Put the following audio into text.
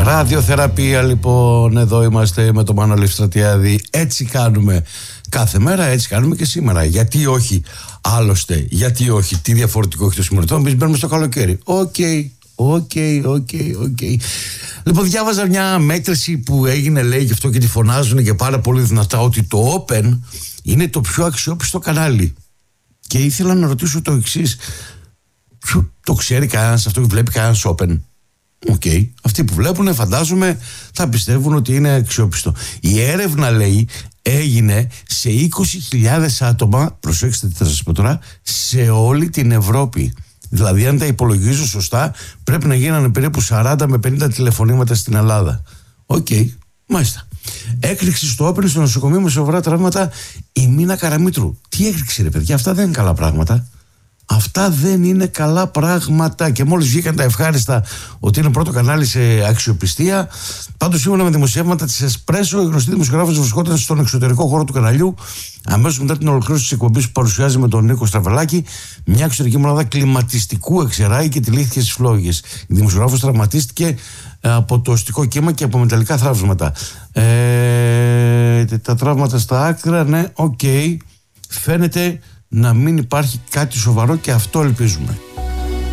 Ραδιοθεραπεία, λοιπόν, εδώ είμαστε με τον Μανώλη Στρατιάδη. Έτσι κάνουμε κάθε μέρα, έτσι κάνουμε και σήμερα. Γιατί όχι, άλλωστε, γιατί όχι, τι διαφορετικό έχει το σημερινό? Εμείς μπαίνουμε στο καλοκαίρι. Οκ. Λοιπόν, διάβαζα μια μέτρηση που έγινε, λέει, γι' αυτό και τη φωνάζουν και πάρα πολύ δυνατά, ότι το Open είναι το πιο αξιόπιστο κανάλι. Και ήθελα να ρωτήσω το εξής: το ξέρει κανένας αυτό και βλέπει κανένας Open? Οκ. Αυτοί που βλέπουν, φαντάζομαι, θα πιστεύουν ότι είναι αξιόπιστο. Η έρευνα, λέει, έγινε σε 20.000 άτομα, προσέξτε τι θα σας πω τώρα, σε όλη την Ευρώπη. Δηλαδή, αν τα υπολογίζω σωστά, πρέπει να γίνανε περίπου 40 με 50 τηλεφωνήματα στην Ελλάδα. Οκ, μάλιστα. Έκρηξη στο Open στο νοσοκομείο με σοβαρά τραύματα η Μίνα Καραμήτρου. Τι έκρηξη, ρε παιδιά, αυτά δεν είναι καλά πράγματα. Αυτά δεν είναι καλά πράγματα. Και μόλις βγήκαν τα ευχάριστα ότι είναι πρώτο κανάλι σε αξιοπιστία. Πάντως, σύμφωνα με δημοσιεύματα της Εσπρέσο, η γνωστή δημοσιογράφος βρισκόταν στον εξωτερικό χώρο του καναλιού αμέσως μετά την ολοκλήρωση της εκπομπής που παρουσιάζει με τον Νίκο Στραβελάκη. Μια εξωτερική μονάδα κλιματιστικού εξερράγη και τυλίχθηκε στις φλόγες. Η δημοσιογράφος τραυματίστηκε από το οστικό κύμα και από μεταλλικά θραύσματα. Τα τραύματα στα άκρα, ναι, οκ. Φαίνεται να μην υπάρχει κάτι σοβαρό και αυτό ελπίζουμε.